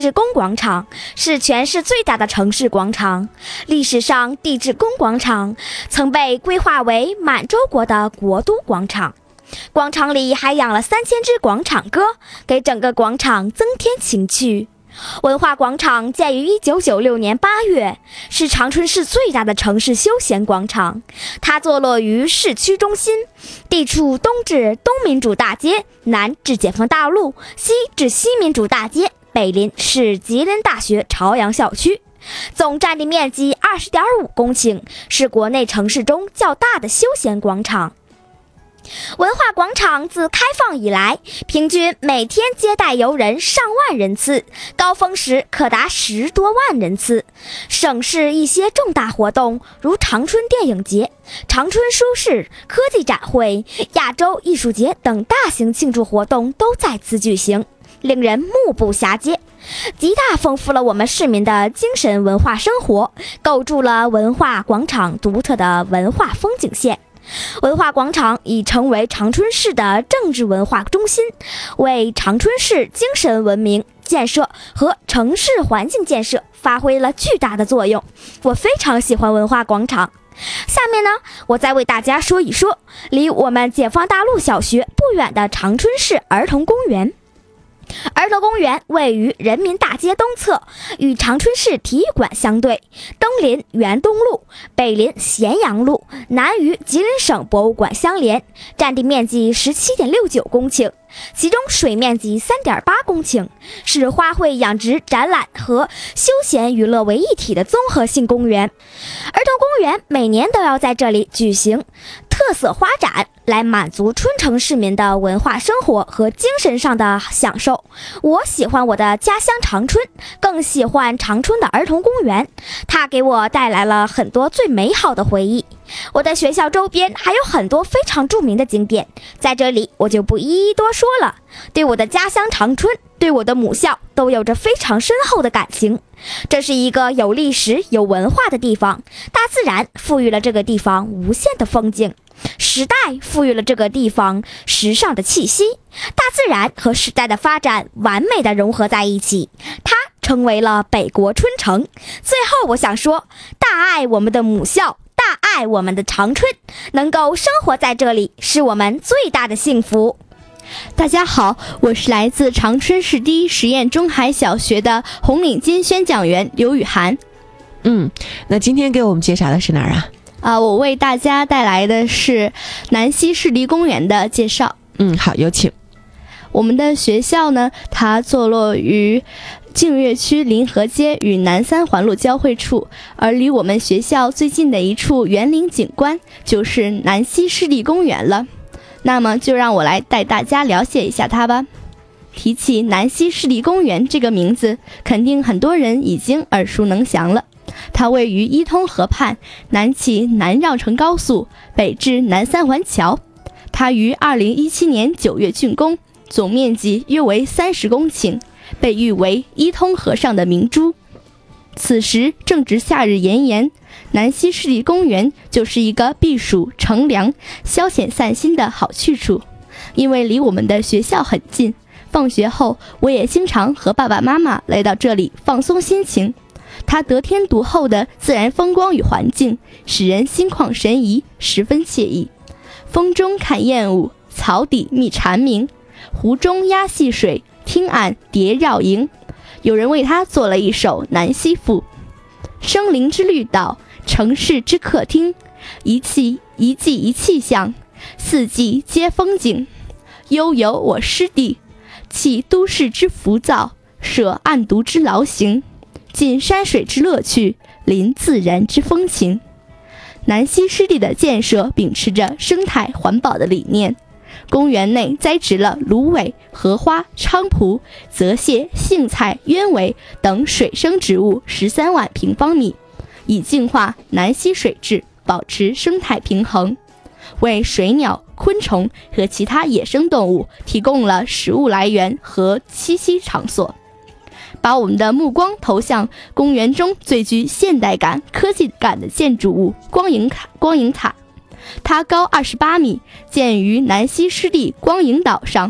致宫广场是全市最大的城市广场。历史上，地质宫广场曾被规划为满洲国的国都广场。广场里还养了3000只广场鸽，给整个广场增添情趣。文化广场建于1996年8月，是长春市最大的城市休闲广场。它坐落于市区中心，地处东至东民主大街，南至解放大路，西至西民主大街，北邻是吉林大学朝阳校区。总占地面积20.5公顷，是国内城市中较大的休闲广场。文化广场自开放以来，平均每天接待游人上万人次，高峰时可达10多万人次。省市一些重大活动，如长春电影节、长春书市、科技展会、亚洲艺术节等大型庆祝活动都在此举行，令人目不暇接，极大丰富了我们市民的精神文化生活，构筑了文化广场独特的文化风景线。文化广场已成为长春市的政治文化中心，为长春市精神文明建设和城市环境建设发挥了巨大的作用。我非常喜欢文化广场。下面呢，我再为大家说一说离我们解放大路小学不远的长春市儿童公园。儿童公园位于人民大街东侧，与长春市体育馆相对，东临原东路，北临咸阳路，南与吉林省博物馆相连，占地面积17.69公顷，其中水面积3.8公顷，是花卉养殖、展览和休闲娱乐为一体的综合性公园。儿童公园每年都要在这里举行特色花展，来满足春城市民的文化生活和精神上的享受。我喜欢我的家乡长春，更喜欢长春的儿童公园，它给我带来了很多最美好的回忆。我的学校周边还有很多非常著名的景点，在这里我就不一一多说了。对我的家乡长春，对我的母校都有着非常深厚的感情。这是一个有历史有文化的地方，大自然赋予了这个地方无限的风景，时代赋予了这个地方时尚的气息，大自然和时代的发展完美的融合在一起，它成为了北国春城。最后我想说，大爱我们的母校，大爱我们的长春，能够生活在这里是我们最大的幸福。 大家好，我是来自长春市第一实验中海小学的红领巾宣讲员刘雨涵。 那今天给我们介绍的是哪儿啊？ 我为大家带来的是南溪湿地公园的介绍。 好，有请。 我们的学校呢，它坐落于净月区临河街与南三环路交汇处，而离我们学校最近的一处园林景观就是南溪湿地公园了。那么就让我来带大家了解一下它吧。提起南溪湿地公园这个名字，肯定很多人已经耳熟能详了。它位于伊通河畔，南起南绕城高速，北至南三环桥。它于2017年9月竣工，总面积约为30公顷，被誉为伊通河上的明珠。此时正值夏日炎炎，南溪湿地公园就是一个避暑、乘凉、消遣散心的好去处。因为离我们的学校很近，放学后我也经常和爸爸妈妈来到这里放松心情。它得天独厚的自然风光与环境，使人心旷神怡，十分惬意。风中看燕舞，草底觅蝉鸣，湖中压细水，汀岸蝶绕营。有人为它做了一首《南溪赋》：生灵之绿岛，城市之客厅，一季一气象，四季皆风景。悠游我师弟，弃都市之浮躁，舍暗读之劳形，尽山水之乐趣，临自然之风情。南溪湿地的建设秉持着生态环保的理念，公园内栽植了芦苇、荷花、菖蒲、泽泻、荇菜、鸢尾等水生植物13万平方米，以净化南溪水质，保持生态平衡，为水鸟、昆虫和其他野生动物提供了食物来源和栖息场所。把我们的目光投向公园中最具现代感、科技感的建筑物光影塔。它高28米，建于南溪湿地光影岛上，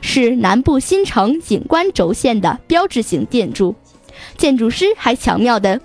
是南部新城景观轴线的标志性建筑。建筑师还巧妙地